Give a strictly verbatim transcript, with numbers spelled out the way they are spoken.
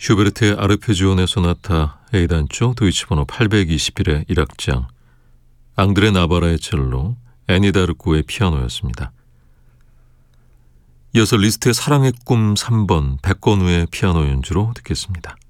슈베르트의 아르페지오네 소나타 A단조 도이치번호 팔백이십일의 일 악장, 앙드레 나바라의 첼로, 애니다르코의 피아노였습니다. 이어서 리스트의 사랑의 꿈 삼 번 백건우의 피아노 연주로 듣겠습니다.